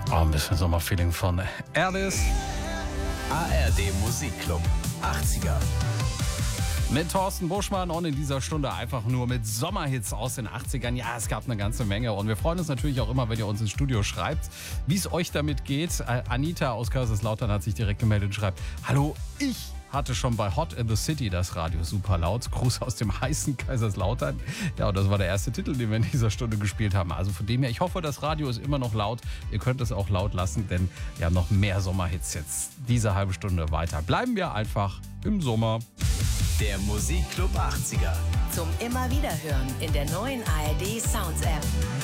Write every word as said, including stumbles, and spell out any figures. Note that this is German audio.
Oh, ein bisschen Sommerfeeling von Alice. A R D Musikclub achtziger. Mit Thorsten Buschmann und in dieser Stunde einfach nur mit Sommerhits aus den achtzigern. Ja, es gab eine ganze Menge und wir freuen uns natürlich auch immer, wenn ihr uns ins Studio schreibt, wie es euch damit geht. Anita aus Kaiserslautern hat sich direkt gemeldet und schreibt: Hallo, ich hatte schon bei Hot in the City das Radio super laut. Gruß aus dem heißen Kaiserslautern. Ja, und das war der erste Titel, den wir in dieser Stunde gespielt haben. Also von dem her, ich hoffe, das Radio ist immer noch laut. Ihr könnt es auch laut lassen, denn wir haben noch mehr Sommerhits jetzt diese halbe Stunde weiter. Bleiben wir einfach im Sommer. Der Musikclub achtziger. Zum immer wieder hören in der neuen A R D Sounds App.